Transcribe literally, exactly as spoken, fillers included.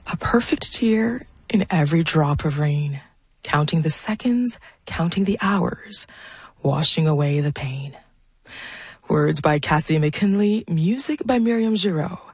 A perfect tear in every drop of rain, counting the seconds, counting the hours, washing away the pain. Words by Cassidy McKinley, music by Miriam Giraud.